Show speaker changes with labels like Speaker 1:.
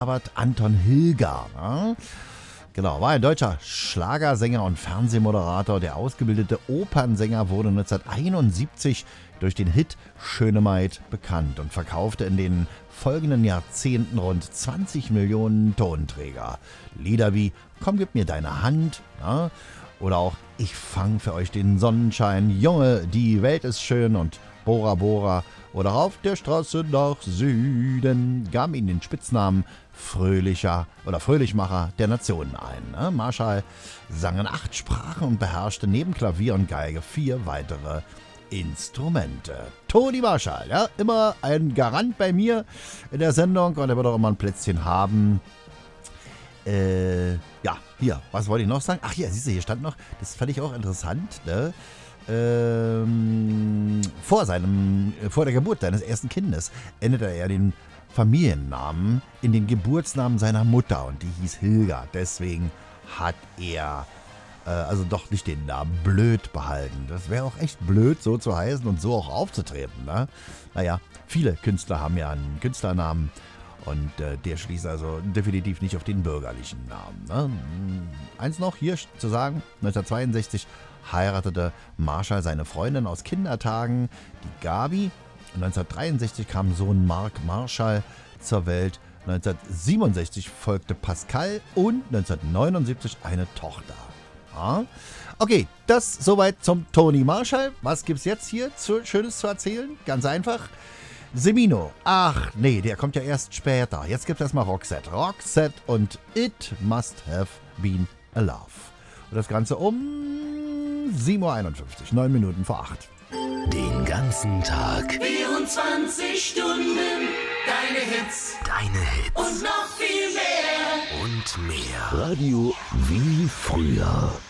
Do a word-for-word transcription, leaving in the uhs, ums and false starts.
Speaker 1: Robert Anton Hilger. Ne? Genau, war ein deutscher Schlagersänger und Fernsehmoderator. Der ausgebildete Opernsänger wurde neunzehnhunderteinundsiebzig durch den Hit Schöne Maid bekannt und verkaufte in den folgenden Jahrzehnten rund zwanzig Millionen Tonträger. Lieder wie Komm, gib mir deine Hand, ne? Oder auch Ich fang für euch den Sonnenschein, Junge, die Welt ist schön und Bora Bora oder Auf der Straße nach Süden gaben ihnen den Spitznamen Fröhlicher oder Fröhlichmacher der Nationen ein. Ne? Marschall sang in acht Sprachen und beherrschte neben Klavier und Geige vier weitere Instrumente. Toni Marschall, ja, immer ein Garant bei mir in der Sendung und er wird auch immer ein Plätzchen haben. Äh, ja, hier, was wollte ich noch sagen? Ach ja, siehst du, hier stand noch, das fand ich auch interessant, ne? Ähm, vor seinem, vor der Geburt seines ersten Kindes änderte er den Familiennamen in den Geburtsnamen seiner Mutter und die hieß Hilger. Deswegen hat er äh, also doch nicht den Namen Blöd behalten. Das wäre auch echt blöd, so zu heißen und so auch aufzutreten. Ne? Naja, viele Künstler haben ja einen Künstlernamen und äh, der schließt also definitiv nicht auf den bürgerlichen Namen. Ne? Eins noch hier zu sagen, neunzehnhundertzweiundsechzig heiratete Marschall seine Freundin aus Kindertagen, die Gabi. neunzehnhundertdreiundsechzig kam Sohn Mark Marschall zur Welt. neunzehnhundertsiebenundsechzig folgte Pascal und neunzehnhundertneunundsiebzig eine Tochter. Ja. Okay, das soweit zum Toni Marschall. Was gibt's jetzt hier zu, Schönes zu erzählen? Ganz einfach. Semino. Ach nee, der kommt ja erst später. Jetzt gibt's erstmal Roxette. Roxette und It Must Have Been a Love. Und das Ganze um sieben Uhr einundfünfzig, neun Minuten vor acht.
Speaker 2: Den ganzen Tag.
Speaker 3: vierundzwanzig Stunden. Deine Hits.
Speaker 2: Deine Hits.
Speaker 3: Und noch viel mehr.
Speaker 2: Und mehr. Radio wie früher.